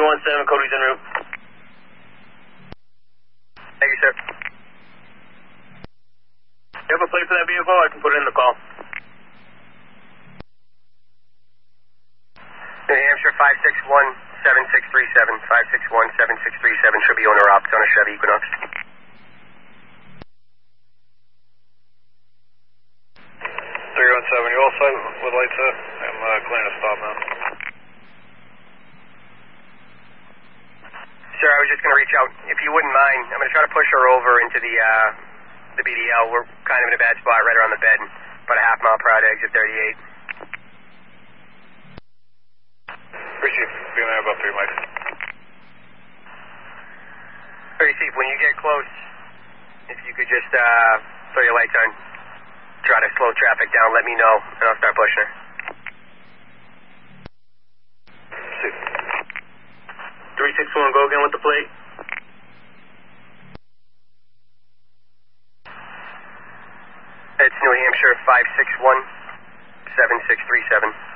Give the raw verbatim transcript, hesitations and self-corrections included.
one seven, Cody's en route. Thank you, sir. You have a plate for that vehicle? I can put it in the call. New Hampshire five six one seven six three seven, five six one seven six three seven should be owner ops on a Chevy Equinox. three one seven, you all set with lights up? I'm uh, clearing a stop now. Sir, I was just going to reach out. If you wouldn't mind, I'm going to try to push her over into the uh, the B D L. We're kind of in a bad spot right around the bed, about a half mile per hour to exit thirty-eight. Appreciate being there about three, Mike. thirty, Steve, when you get close, if you could just uh, throw your lights on, try to slow traffic down, let me know, and I'll start pushing her. three six one, go again with the plate. It's New Hampshire five six one seven six three seven.